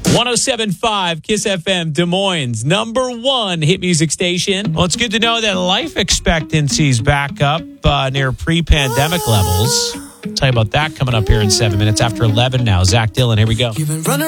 107.5 KISS FM, Des Moines, #1 hit music station. Well, it's good to know that life expectancy's back up near pre-pandemic levels. I'll tell you about that coming up here in 7 minutes after 11 now. Zach Dillon, here we go.